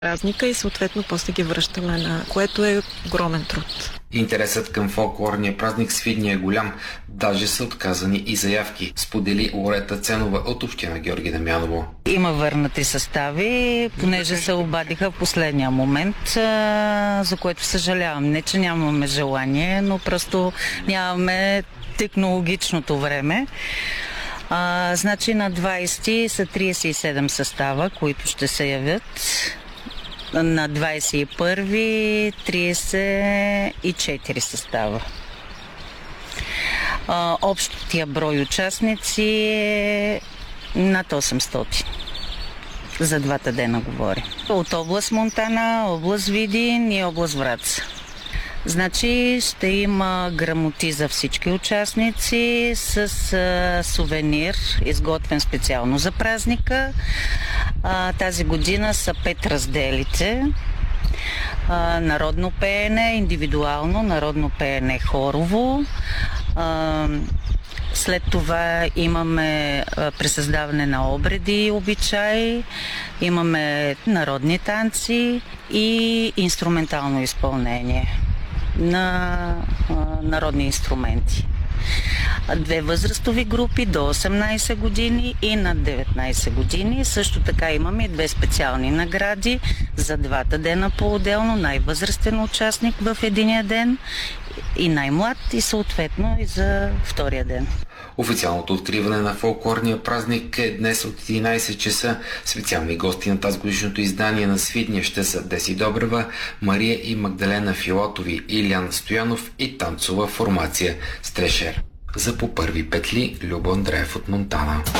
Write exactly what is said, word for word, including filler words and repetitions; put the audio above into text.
празника и съответно после ги връщаме, на което е огромен труд. Интересът към фолклорния празник Свидния е голям. Даже са отказани и заявки, сподели Лорета Ценова от община Георги Дамяново. Има върнати състави, понеже се обадиха в последния момент, за което съжалявам. Не, че нямаме желание, но просто нямаме технологичното време. А, значи на двайсети са трийсет и седем състава, които ще се явят. На двайсет и първи трийсет и четири състава. А, общия брой участници е над осемстотин. За двата дена говоря. От област Монтана, област Видин и област Враца. Значи ще има грамоти за всички участници с а, сувенир, изготвен специално за празника. А, тази година са пет разделите. А, народно пеене, индивидуално, народно пеене хорово. А, След това имаме а, пресъздаване на обреди и обичаи, имаме народни танци и инструментално изпълнение на а, народни инструменти. Две възрастови групи до осемнайсет години и над деветнайсет години. Също така имаме и две специални награди за двата дена по-отделно. Най-възрастен участник в единия ден и най-млад и съответно и за втория ден. Официалното откриване на фолклорния празник е днес от единайсет часа. Специални гости на тази годишното издание на Свидния ще са Деси Добрева, Мария и Магдалена Филатови, Илян Стоянов и танцова формация Стрешер. За по първи петли Любо Андреев от Монтана.